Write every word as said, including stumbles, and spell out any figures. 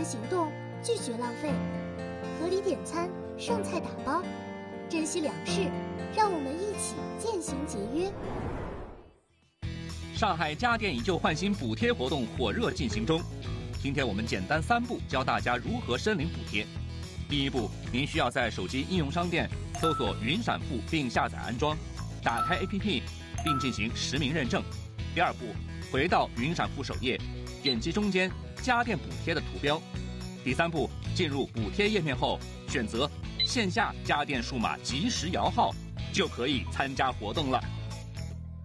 行动，拒绝浪费，合理点餐，剩菜打包，珍惜粮食，让我们一起渐行节约。 上海家电以旧换新补贴活动火热进行中，今天我们简单三步教大家如何申领补贴。第一步，您需要在手机应用商店搜索云闪付并下载安装，打开 A P P 并进行实名认证。第二步，回到云闪付首页，点击中间家电补贴的图标。第三步，进入补贴页面后，选择线下家电数码即时摇号，就可以参加活动了。